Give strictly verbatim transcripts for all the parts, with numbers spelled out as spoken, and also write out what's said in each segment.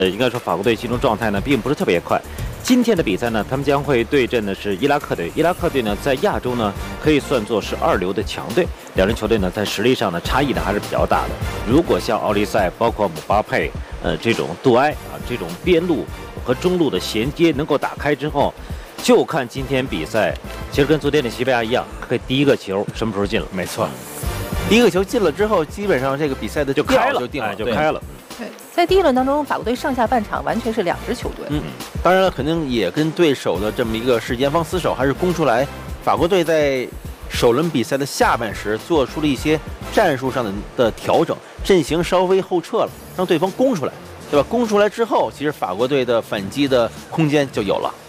呃，应该说法国队进入状态呢，并不是特别快。今天的比赛呢，他们将会对阵的是伊拉克队。伊拉克队呢，在亚洲呢，可以算作是二流的强队。两支球队呢，在实力上呢，差异呢还是比较大的。如果像奥利赛、包括姆巴佩，呃，这种杜埃啊，这种边路和中路的衔接能够打开之后，就看今天比赛，其实跟昨天的西班牙一样，可以第一个球什么时候进了？ 没错，第一个球进了之后，基本上这个比赛的就开了， 就定了， 哎、就开了。 对，在第一轮当中，法国队上下半场完全是两支球队。 嗯，当然了，肯定也跟对手的这么一个是严防死守，还是攻出来。法国队在首轮比赛的下半时做出了一些战术上的的调整，阵型稍微后撤了，让对方攻出来，对吧？攻出来之后，其实法国队的反击的空间就有了。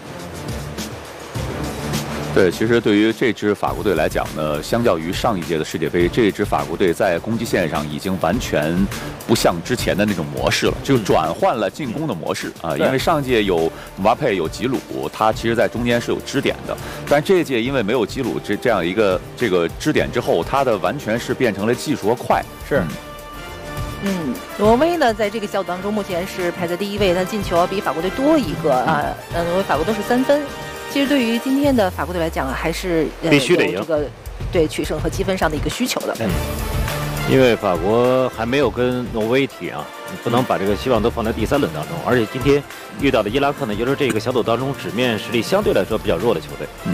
对，其实对于这支法国队来讲呢，相较于上一届的世界杯，这支法国队在攻击线上已经完全不像之前的那种模式了，就转换了进攻的模式啊。因为上届有姆巴佩有吉鲁，他其实在中间是有支点的，但这届因为没有吉鲁这这样一个这个支点之后，他的完全是变成了技术和快。 是。 嗯，挪威呢，在这个小组当中目前是排在第一位，但进球要比法国队多一个啊。呃，挪威、法国都是三分。其实对于今天的法国队来讲啊，还是、呃、 必须得赢这个对取胜和积分上的一个需求的。 嗯，因为法国还没有跟挪威踢啊，你不能把这个希望都放在第三轮当中。而且今天遇到的伊拉克呢，也就是这个小组当中纸面实力相对来说比较弱的球队。 嗯。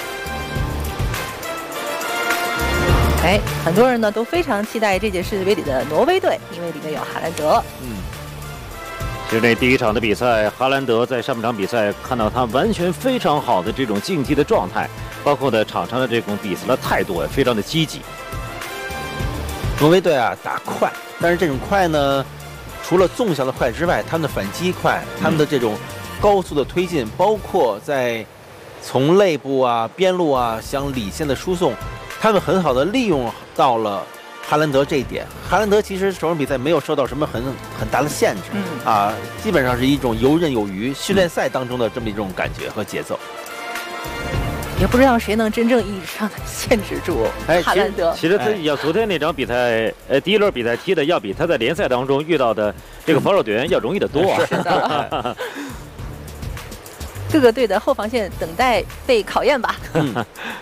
哎，很多人呢都非常期待这届世界杯里的挪威队，因为里面有哈兰德。 嗯。 其实那第一场的比赛，哈兰德在上半场比赛看到他完全非常好的这种竞技的状态，包括呢场上的这种比赛的态度，非常的积极。 挪威队啊打快，但是这种快呢，除了纵向的快之外，他们的反击快，他们的这种高速的推进，包括在从内部啊、边路啊向里线的输送，他们很好的利用到了哈兰德这一点。哈兰德其实首场比赛没有受到什么很很大的限制， 嗯啊，基本上是一种游刃有余训练赛当中的这么一种感觉和节奏。 也不知道谁能真正意义上的限制住哈兰德。 其实他要昨天那场比赛，呃，第一轮比赛踢的要比他在联赛当中遇到的这个防守队员要容易得多啊。 是的。各个队的后防线等待被考验吧。 嗯。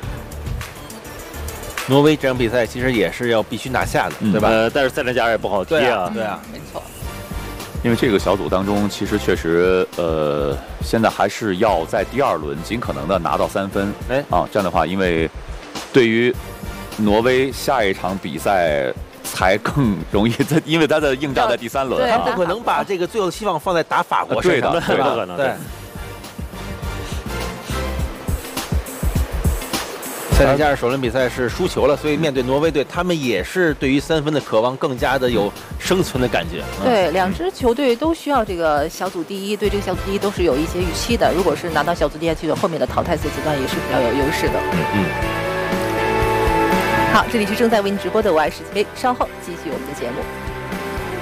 挪威这场比赛其实也是要必须拿下的，嗯、对吧？ 呃，但是塞内加尔也不好踢啊。 对啊，对啊， 没错。 因为这个小组当中，其实确实，呃，现在还是要在第二轮尽可能的拿到三分。哎，啊，这样的话，因为对于挪威下一场比赛才更容易，在因为他的应战在第三轮， 他不可能把这个最后的希望放在打法国身上， 对的， 对吧？对。塞内加尔首轮比赛是输球了，所以面对挪威队，他们也是对于三分的渴望更加的有生存的感觉。 对，两支球队都需要这个小组第一，对这个小组第一都是有一些预期的。如果是拿到小组第一，去后面的淘汰赛阶段也是比较有优势的。 嗯嗯。 好，这里是正在为您直播的我爱世界杯，稍后继续我们的节目。